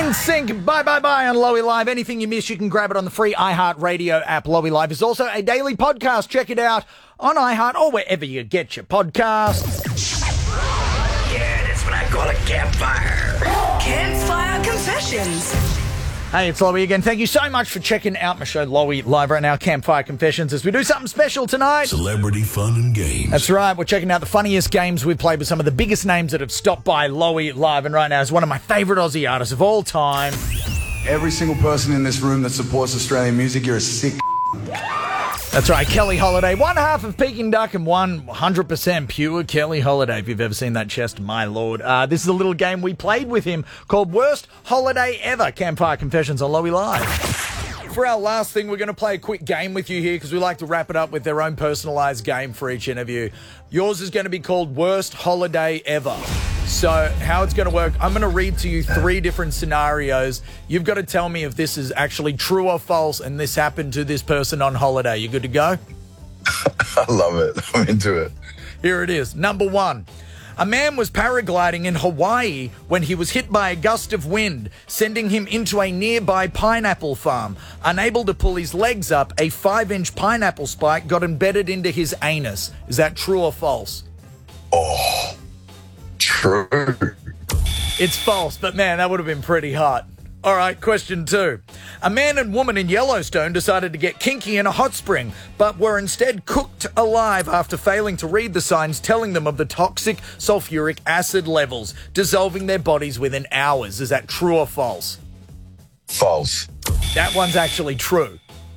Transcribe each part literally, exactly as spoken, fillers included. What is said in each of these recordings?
In Sync, bye bye bye on Lowy Live. Anything you miss, you can grab it on the free iHeartRadio app. Lowy Live is also a daily podcast. Check it out on iHeart or wherever you get your podcasts. Yeah, that's what I call a campfire. Campfire Confessions. Hey, it's Lowy again. Thank you so much for checking out my show, Lowy Live, right now, Campfire Confessions, as we do something special tonight. Celebrity fun and games. That's right. We're checking out the funniest games we've played with some of the biggest names that have stopped by Lowy Live. And right now is one of my favourite Aussie artists of all time. Every single person in this room that supports Australian music, you're a sick. That's right, Kelly Holiday. One half of Peking Duck and one one hundred percent pure Kelly Holiday, if you've ever seen that chest, my lord. Uh, this is a little game we played with him called Worst Holiday Ever. Campfire Confessions on Lowy Live. For our last thing, we're going to play a quick game with you here because we like to wrap it up with their own personalised game for each interview. Yours is going to be called Worst Holiday Ever. So how it's going to work, I'm going to read to you three different scenarios. You've got to tell me if this is actually true or false and this happened to this person on holiday. You good to go? I love it. I'm into it. Here it is. Number one. A man was paragliding in Hawaii when he was hit by a gust of wind, sending him into a nearby pineapple farm. Unable to pull his legs up, a five-inch pineapple spike got embedded into his anus. Is that true or false? Oh, true. It's false, but man, that would have been pretty hot. All right, question two. A man and woman in Yellowstone decided to get kinky in a hot spring, but were instead cooked alive after failing to read the signs telling them of the toxic sulfuric acid levels, dissolving their bodies within hours. Is that true or false? False. That one's actually true.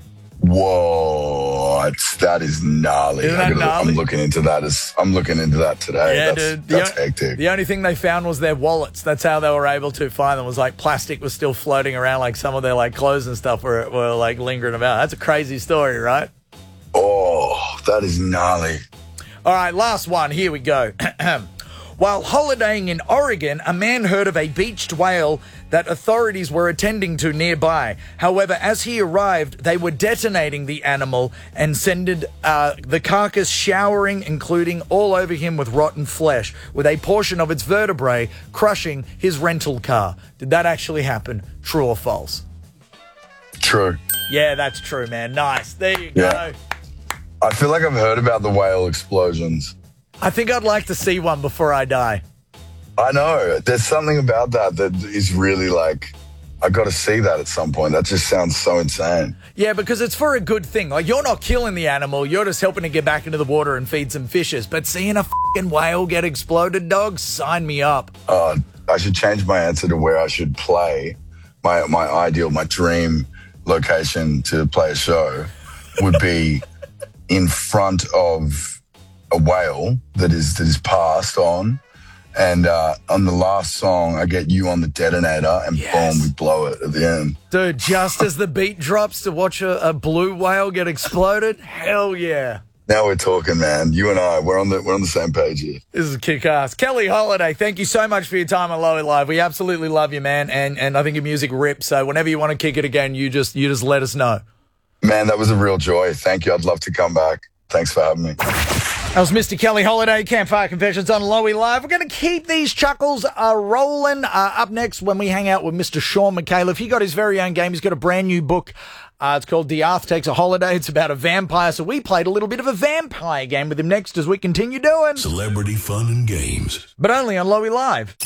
Whoa, that is gnarly. Isn't that I gotta, gnarly? I'm looking into that. As, I'm looking into that today. Yeah, that's dude. that's the, hectic. The only thing they found was their wallets. That's how they were able to find them. Was like plastic was still floating around, like some of their like clothes and stuff were were like lingering about. That's a crazy story, right? Oh, that is gnarly. All right, last one. Here we go. While holidaying in Oregon, a man heard of a beached whale that authorities were attending to nearby. However, as he arrived, they were detonating the animal and sending uh, the carcass showering, including all over him with rotten flesh, with a portion of its vertebrae crushing his rental car. Did that actually happen? True or false? True. Yeah, that's true, man. Nice. There you Yeah. go. I feel like I've heard about the whale explosions. I think I'd like to see one before I die. I know. There's something about that that is really like, I got to see that at some point. That just sounds so insane. Yeah, because it's for a good thing. Like, you're not killing the animal. You're just helping it get back into the water and feed some fishes. But seeing a fucking whale get exploded, dog, sign me up. Uh, I should change my answer to where I should play. My, my ideal, my dream location to play a show would be in front of a whale that is that is passed on, and uh, on the last song, I get you on the detonator, and Yes. boom, we blow it at the end. Dude, just as the beat drops to watch a, a blue whale get exploded, hell yeah. Now we're talking, man. You and I, we're on the we're on the same page here. This is kick-ass. Kelly Holiday, thank you so much for your time on Lowy Live. We absolutely love you, man, and and I think your music rips, so whenever you want to kick it again, you just you just let us know. Man, that was a real joy. Thank you. I'd love to come back. Thanks for having me. That was Mister Kelly Holiday, Campfire Confessions on Lowy Live. We're going to keep these chuckles uh, rolling. Uh, up next, when we hang out with Mister Sean McCaleb, he got his very own game. He's got a brand new book. Uh, it's called Diarth Takes a Holiday. It's about a vampire. So we played a little bit of a vampire game with him next as we continue doing. Celebrity fun and games. But only on Lowy Live.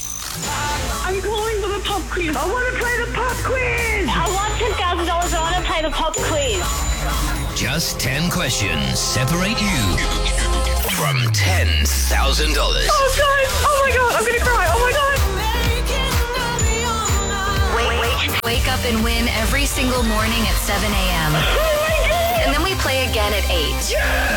I'm calling for the pop quiz. I want to play the pop quiz. I want ten thousand dollars. I want to play the pop quiz. Just ten questions separate you from ten thousand dollars. Oh, guys. Oh, my God. I'm going to cry. Oh, my God. Wake, wake, wake up and win every single morning at seven a.m. Oh, my God. And then we play again at eight.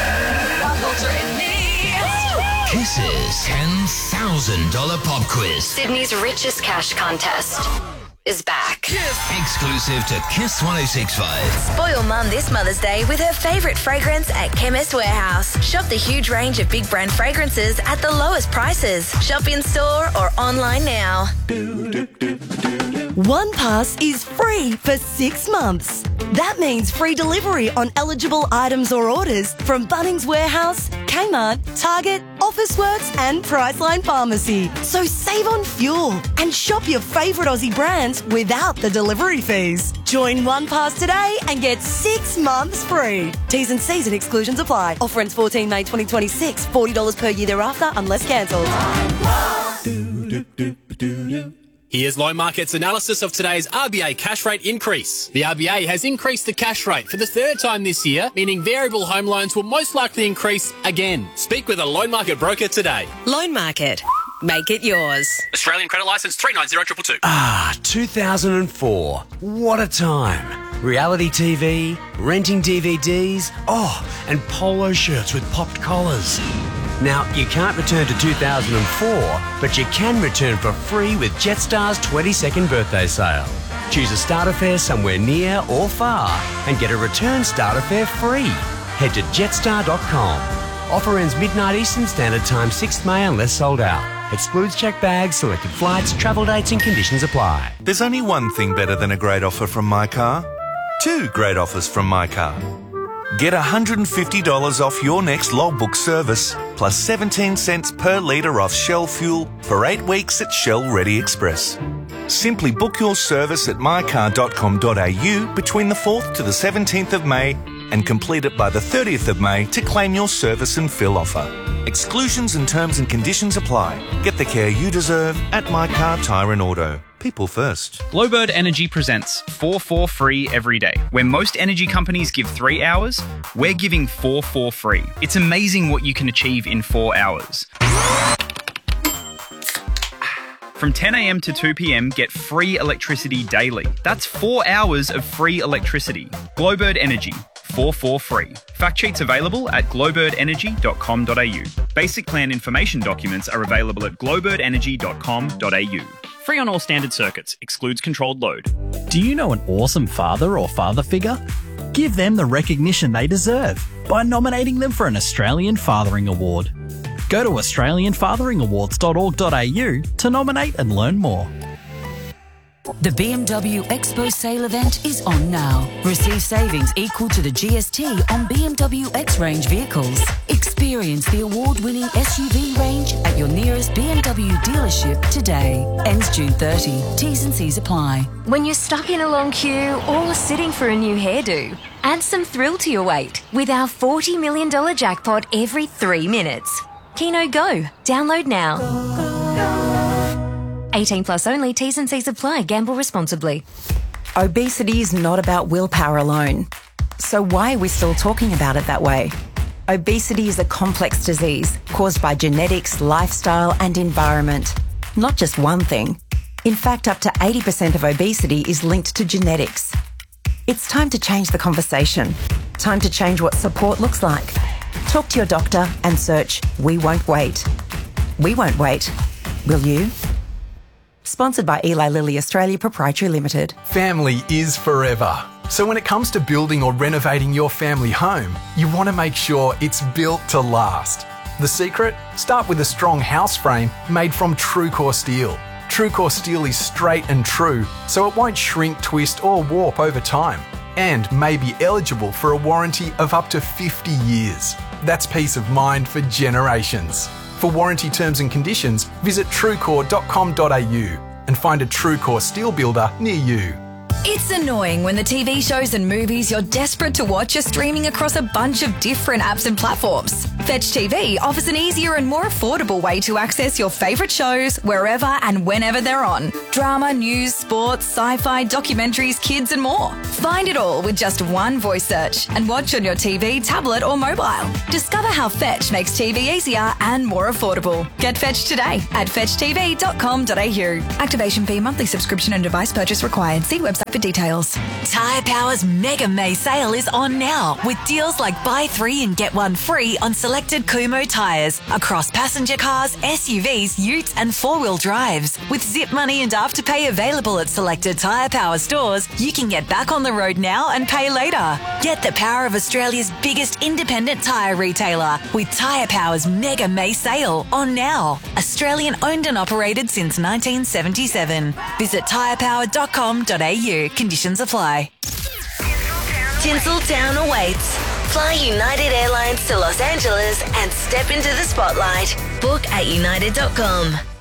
Kiss's ten thousand dollars pop quiz. Sydney's richest cash contest is back. Exclusive to Kiss one oh six point five. Spoil Mum this Mother's Day with her favourite fragrance at Chemist Warehouse. Shop the huge range of big brand fragrances at the lowest prices. Shop in store or online now. One Pass is free for six months. That means free delivery on eligible items or orders from Bunnings Warehouse, Kmart, Target, Officeworks and Priceline Pharmacy. So save on fuel and shop your favourite Aussie brands without the delivery fees. Join OnePass today and get six months free. T's and C's and exclusions apply. Offer ends fourteen May twenty twenty-six. forty dollars per year thereafter unless cancelled. Here's Loan Market's analysis of today's R B A cash rate increase. The R B A has increased the cash rate for the third time this year, meaning variable home loans will most likely increase again. Speak with a Loan Market broker today. Loan Market. Make it yours. Australian credit licence three nine zero two two two. Ah, two thousand four. What a time. Reality T V, renting D V Ds, oh, and polo shirts with popped collars. Now, you can't return to two thousand four, but you can return for free with Jetstar's twenty-second birthday sale. Choose a starter fare somewhere near or far and get a return starter fare free. Head to jetstar dot com. Offer ends midnight Eastern Standard Time, sixth May unless sold out. Excludes checked bags, selected flights, travel dates and conditions apply. There's only one thing better than a great offer from My Car. Two great offers from My Car. Get one hundred fifty dollars off your next logbook service, plus seventeen cents per litre off Shell fuel for eight weeks at Shell Ready Express. Simply book your service at my car dot com dot a u between the fourth to the seventeenth of May and complete it by the thirtieth of May to claim your service and fill offer. Exclusions and terms and conditions apply. Get the care you deserve at My Car Tyre and Auto. People first. Glowbird Energy presents four four free every day. Where most energy companies give three hours, we're giving four four free. It's amazing what you can achieve in four hours. From ten a m to two p m, get free electricity daily. That's four hours of free electricity. Glowbird Energy, four four free. Fact sheets available at glowbird energy dot com dot a u. Basic plan information documents are available at glowbird energy dot com dot a u. Free on all standard circuits, excludes controlled load. Do you know an awesome father or father figure? Give them the recognition they deserve by nominating them for an Australian Fathering Award. Go to australian fathering awards dot org dot a u to nominate and learn more. The B M W Expo sale event is on now. Receive savings equal to the G S T on B M W X-Range vehicles. Experience the award-winning S U V range at your nearest B M W dealership today. Ends June thirtieth. T's and C's apply. When you're stuck in a long queue or sitting for a new hairdo, add some thrill to your wait with our forty million dollars jackpot every three minutes. Keno Go. Download now. eighteen plus only. T's and C's apply. Gamble responsibly. Obesity is not about willpower alone. So why are we still talking about it that way? Obesity is a complex disease caused by genetics, lifestyle and environment. Not just one thing. In fact, up to eighty percent of obesity is linked to genetics. It's time to change the conversation. Time to change what support looks like. Talk to your doctor and search We Won't Wait. We won't wait. Will you? Sponsored by Eli Lilly Australia Proprietary Limited. Family is forever. So when it comes to building or renovating your family home, you want to make sure it's built to last. The secret? Start with a strong house frame made from TrueCore steel. TrueCore steel is straight and true, so it won't shrink, twist or warp over time, and may be eligible for a warranty of up to fifty years. That's peace of mind for generations. For warranty terms and conditions, visit truecore dot com dot a u and find a TrueCore steel builder near you. It's annoying when the T V shows and movies you're desperate to watch are streaming across a bunch of different apps and platforms. Fetch T V offers an easier and more affordable way to access your favourite shows wherever and whenever they're on. Drama, news, sports, sci-fi, documentaries, kids and more. Find it all with just one voice search and watch on your T V, tablet or mobile. Discover how Fetch makes T V easier and more affordable. Get Fetch today at fetch t v dot com dot a u. Activation fee, monthly subscription and device purchase required. See website for details. Tyre Power's Mega May sale is on now with deals like buy three and get one free on selected Kumho tyres across passenger cars, S U Vs, utes and four-wheel drives. With zip money and afterpay available at selected Tyre Power stores, you can get back on the road now and pay later. Get the power of Australia's biggest independent tyre retailer with Tyre Power's Mega May sale on now. Australian owned and operated since nineteen seventy-seven. Visit tyre power dot com dot a u. Conditions apply. Tinseltown awaits. Fly United Airlines to Los Angeles and step into the spotlight. Book at united dot com.